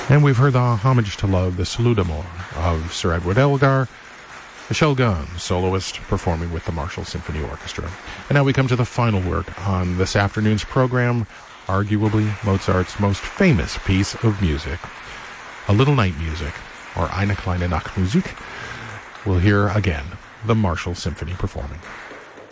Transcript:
And we've heard the Homage to Love, the Salut d'Amour of Sir Edward Elgar, Michel Gunn, soloist, performing with the Marshall Symphony Orchestra. And now we come to the final work on this afternoon's program, arguably Mozart's most famous piece of music, A Little Night Music, or Eine kleine Nachtmusik. We'll hear again the Marshall Symphony performing.